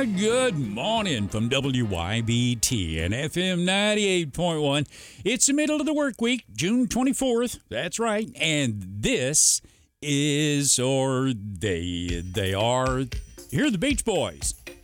Good morning from WYBT and FM 98.1. It's the middle of the work week, June 24th. That's right. And this is, or they are, here are the Beach Boys.